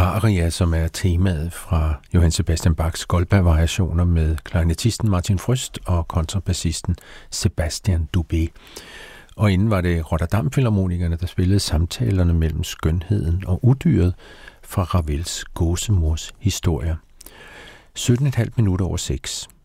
aria, som er temaet fra Johann Sebastian Bachs Goldberg-variationer med klarinettisten Martin Frøst og kontrabassisten Sebastian Dubé. Og inden var det Rotterdam-filharmonikerne, der spillede samtalerne mellem skønheden og udyret fra Ravels Gåsemors historier. 17,5 minutter over 6.